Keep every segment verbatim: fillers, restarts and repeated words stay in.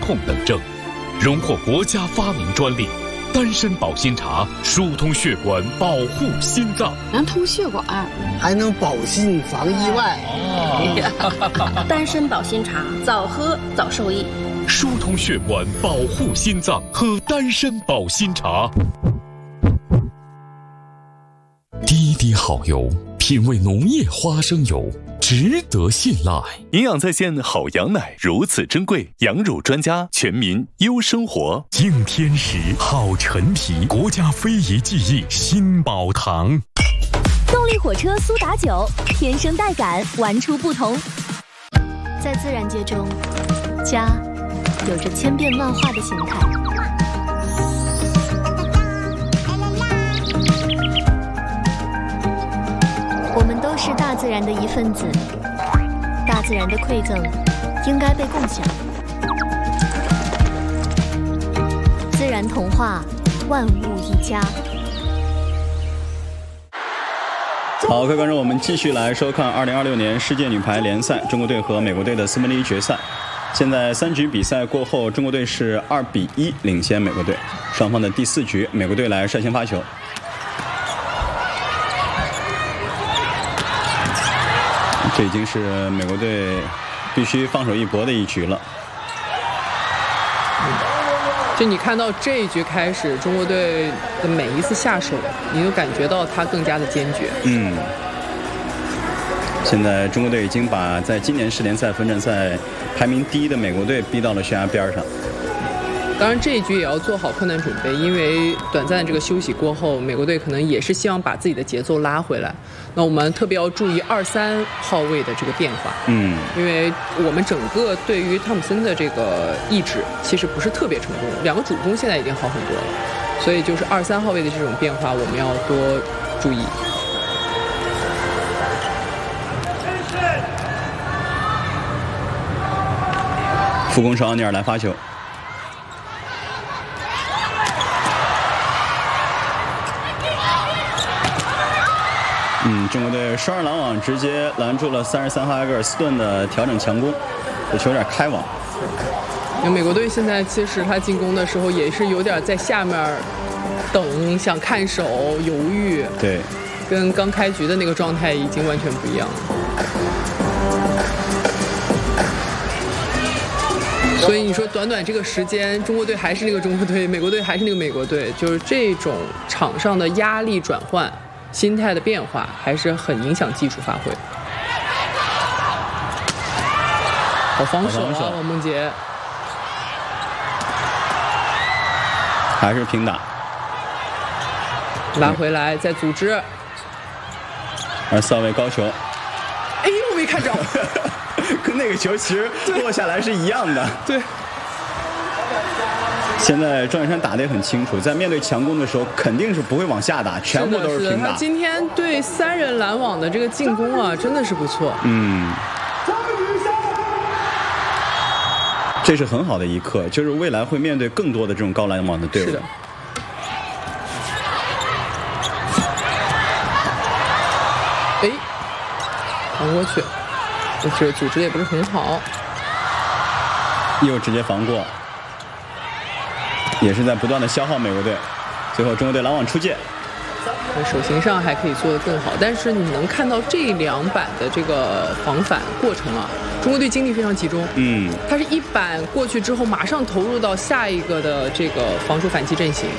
控等症，荣获国家发明专利。丹参保心茶疏通血管，保护心脏， 能通血管， 还能保心防意外。 哦，丹参保心茶，早喝早受益。 疏通血管，保护心脏，喝丹参保心茶。滴滴好油，品味浓液花生油，值得信赖。 营养在线好羊奶如此珍贵，羊乳专家，全民优生活。 敬天时好陈皮，国家非遗技艺新宝堂。 动力火车苏打酒，天生带感，玩出不同。 在自然界中，家有着千变万化的形态。我们都是大自然的一份子，大自然的馈赠应该被共享。自然童话，万物一家。 好，各位观众，我们继续来收看二零二六年世界女排联赛中国队和美国队的四分之一决赛。现在三局比赛过后，中国队是二比一领先美国队。双方的第四局，美国队来率先发球。这已经是美国队必须放手一搏的一局了。 就你看到这一局开始，中国队的每一次下手，你就感觉到他更加的坚决。 嗯。现在中国队已经把在今年世联赛分站赛排名第一的美国队逼到了悬崖边上。 当然，这一局也要做好困难准备，因为短暂的这个休息过后，美国队可能也是希望把自己的节奏拉回来。那我们特别要注意二三号位的这个变化， 嗯， 因为我们整个对于汤普森的这个抑制其实不是特别成功，两个主攻现在已经好很多了，所以就是二三号位的这种变化，我们要多注意。 副攻手奥尼尔来发球。嗯，中国队双人拦网直接拦住了三十三号埃格尔斯顿的调整强攻，这球有点开网。 因为美国队现在其实他进攻的时候也是有点在下面等，想看手，犹豫。 对， 跟刚开局的那个状态已经完全不一样了。所以你说短短这个时间，中国队还是那个中国队，美国队还是那个美国队，就是这种场上的压力转换。心态的变化还是很影响技术发挥。好防守啊，王梦洁。 还是平打。 拉回来再组织。 而四号位高球。 哎呦，我没看着。 跟那个球其实落下来是一样的。 对。 现在庄雨珊打得也很清楚，在面对强攻的时候肯定是不会往下打，全部都是平打。 他今天对三人拦网的这个进攻啊，真的是不错。 嗯，这是很好的一课，就是未来会面对更多的这种高拦网的队伍。 是的。哎，防过去，这组织的也不是很好。 又直接防过。也是在不断的消耗美国队，最后中国队拦网出界。 手型上还可以做得更好，但是你能看到这两板的这个防反过程啊，中国队精力非常集中。 嗯， 他是一板过去之后，马上投入到下一个的这个防守反击阵型。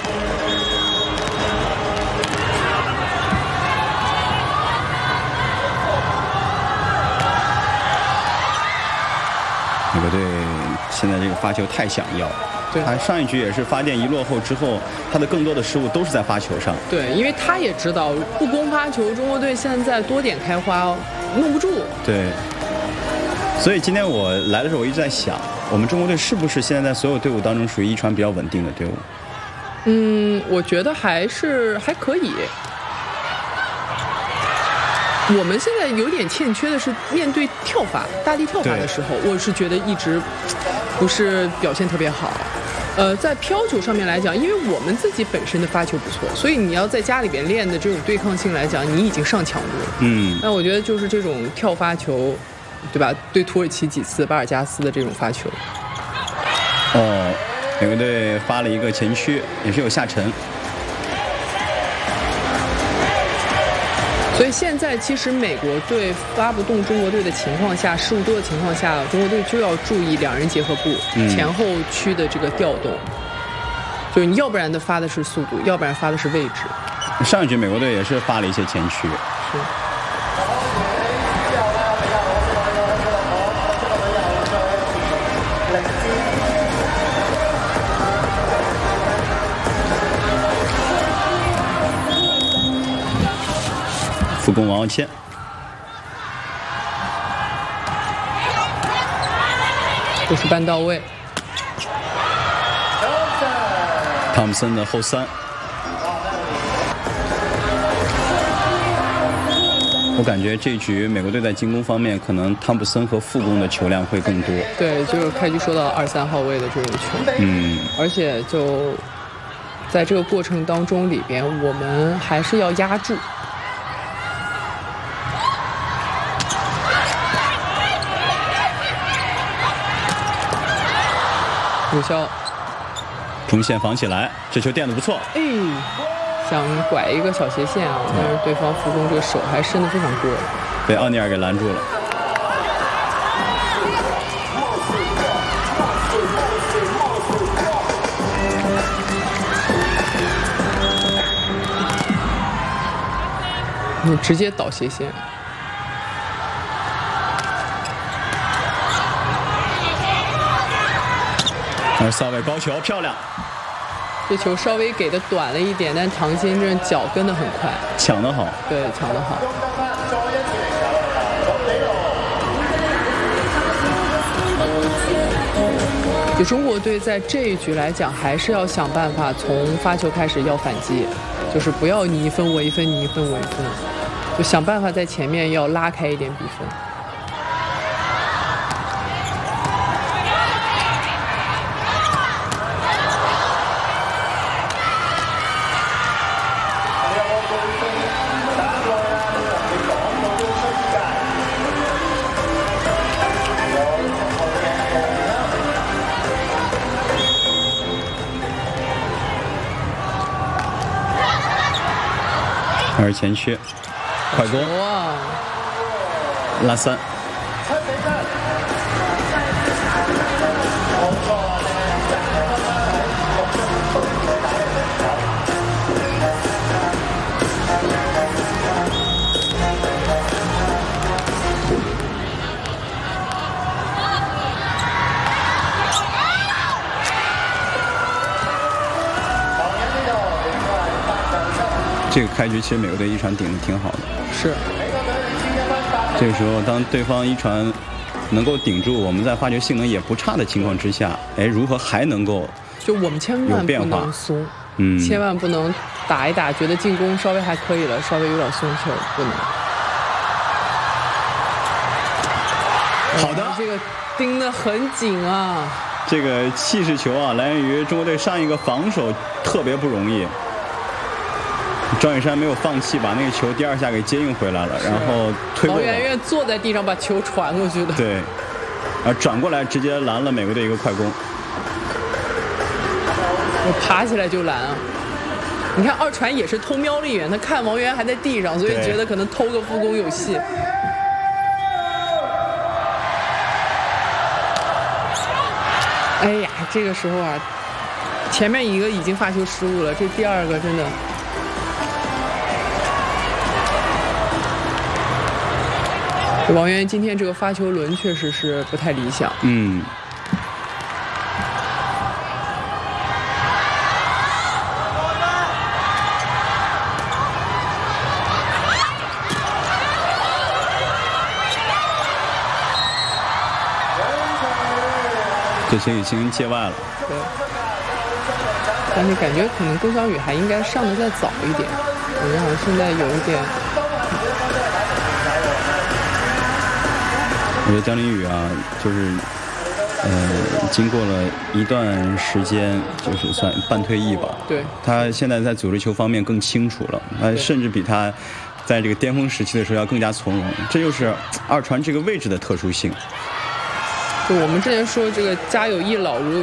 美国队现在这个发球太想要。他上一局也是发电一落后之后，他的更多的失误都是在发球上。 对，因为他也知道不攻发球，中国队现在多点开花，弄不住。 对。所以今天我来的时候，我一直在想，我们中国队是不是现在在所有队伍当中属于一传比较稳定的队伍？ 嗯，我觉得还是还可以。我们现在有点欠缺的是面对跳发、大力跳发的时候，我是觉得一直不是表现特别好。呃，在飘球上面来讲，因为我们自己本身的发球不错，所以你要在家里边练的这种对抗性来讲，你已经上强度了。 嗯。 那我觉得就是这种跳发球，对吧？对土耳其几次巴尔加斯的这种发球。 哦，美国队发了一个前屈，也是有下沉。 所以现在其实美国队发不动中国队的情况下，失误多的情况下，中国队就要注意两人结合部、嗯、前后区的这个调动，就是你要不然的发的是速度，要不然发的是位置。 上一局美国队也是发了一些前屈。 是。 副攻王傲谦， 都是半到位。 汤普森的后三，我感觉这局美国队在进攻方面，可能汤普森和副攻的球量会更多。 对，就是开局说到二三号位的这种球， 嗯， 而且就在这个过程当中里边，我们还是要压住。有效， 中线防起来，这球垫得不错。 哎，想拐一个小斜线啊，但是对方副攻这个手还伸得非常过， 被奥尼尔给拦住了。 你直接倒斜线。 而萨韦高球漂亮， 这球稍微给的短了一点，但唐鑫这脚跟得很快， 抢得好， 对，抢得好。就中国队在这一局来讲，还是要想办法从发球开始要反击，就是不要你一分我一分，你一分我一分，就想办法在前面要拉开一点比分。 而前缺，快攻，拉三。这个开局其实美国队一传顶得挺好的， 是。 这个时候，当对方一传能够顶住，我们在发球性能也不差的情况之下，哎，如何还能够就我们千万不能松， 嗯， 千万不能打一打，觉得进攻稍微还可以了，稍微有点松球，不能。 好的， 这个盯得很紧啊。 这个气势球啊，来源于中国队上一个防守特别不容易。张雨山没有放弃，把那个球第二下给接应回来了，然后推过。王媛媛坐在地上把球传过去的。 对，啊，转过来直接拦了美国队一个快攻。 我爬起来就拦啊！你看二传也是偷瞄了一眼，他看王媛还在地上，所以觉得可能偷个副攻有戏。哎呀，这个时候啊，前面一个已经发球失误了，这第二个真的。王媛今天这个发球轮确实是不太理想。 嗯。这球已经界外了。 对。但是感觉可能龚小雨还应该上的再早一点，感觉好像现在有一点。 我觉得姜林宇啊，就是，呃，经过了一段时间，就是算半退役吧。 对。 他现在在组织球方面更清楚了，他甚至比他在这个巅峰时期的时候要更加从容。这就是二传这个位置的特殊性。 就我们之前说这个家有一老如有